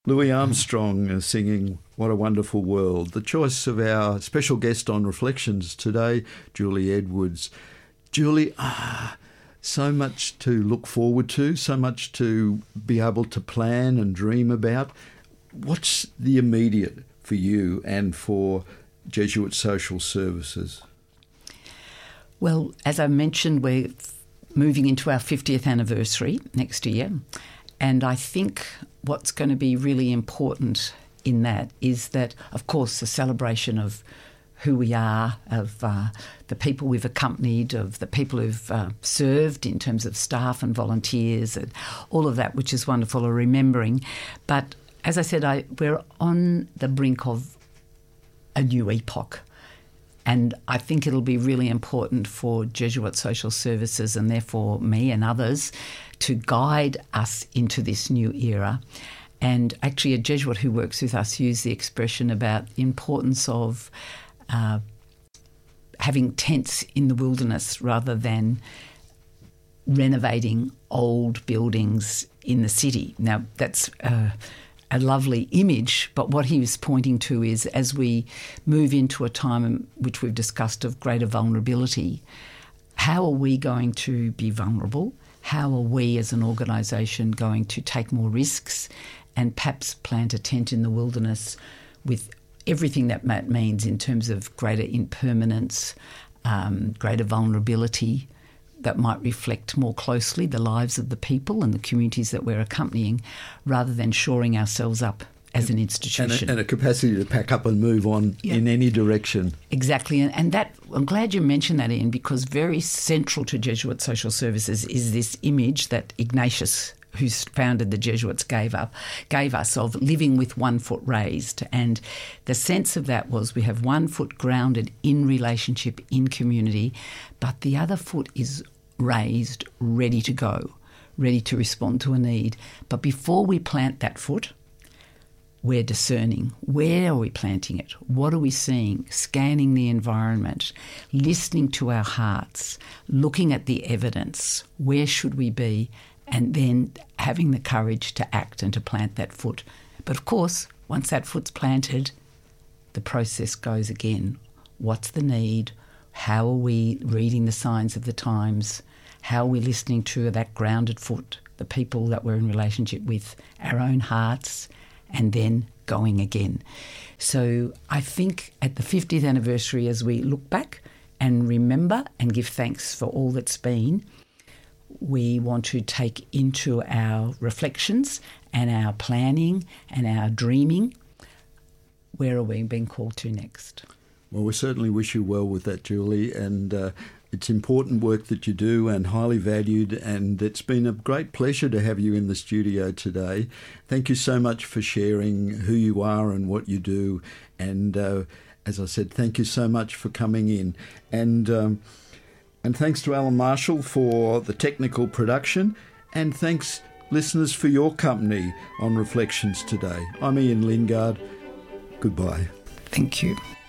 Louis Armstrong singing What a Wonderful World. The choice of our special guest on Reflections today, Julie Edwards. Julie, so much to look forward to, so much to be able to plan and dream about. What's the immediate for you and for Jesuit Social Services? Well, as I mentioned, we're moving into our 50th anniversary next year. And I think what's going to be really important in that is that, of course, the celebration of who we are, of the people we've accompanied, of the people who've served in terms of staff and volunteers and all of that, which is wonderful, or remembering. But as I said, we're on the brink of a new epoch. And I think it'll be really important for Jesuit Social Services and therefore me and others to guide us into this new era. And actually a Jesuit who works with us used the expression about the importance of having tents in the wilderness rather than renovating old buildings in the city. Now, that's a lovely image, but what he was pointing to is as we move into a time which we've discussed of greater vulnerability, how are we going to be vulnerable? How are we as an organisation going to take more risks and perhaps plant a tent in the wilderness with everything that means in terms of greater impermanence, greater vulnerability, that might reflect more closely the lives of the people and the communities that we're accompanying, rather than shoring ourselves up as an institution. And a capacity to pack up and move on in any direction. Exactly. And that, I'm glad you mentioned that, Ian, because very central to Jesuit Social Services is this image that Ignatius, who's founded the Jesuits, gave us of living with one foot raised. And the sense of that was we have one foot grounded in relationship, in community, but the other foot is raised, ready to go, ready to respond to a need. But before we plant that foot, we're discerning. Where are we planting it? What are we seeing? Scanning the environment, listening to our hearts, looking at the evidence. Where should we be? And then having the courage to act and to plant that foot. But of course, once that foot's planted, the process goes again. What's the need? How are we reading the signs of the times? How are we listening to that grounded foot, the people that we're in relationship with, our own hearts, and then going again? So I think at the 50th anniversary, as we look back and remember and give thanks for all that's been, we want to take into our reflections and our planning and our dreaming, where are we being called to next? Well, we certainly wish you well with that, Julie, and it's important work that you do and highly valued, and it's been a great pleasure to have you in the studio today. Thank you so much for sharing who you are and what you do, and as I said, thank you so much for coming in. And thanks to Alan Marshall for the technical production, and thanks, listeners, for your company on Reflections today. I'm Ian Lingard. Goodbye. Thank you.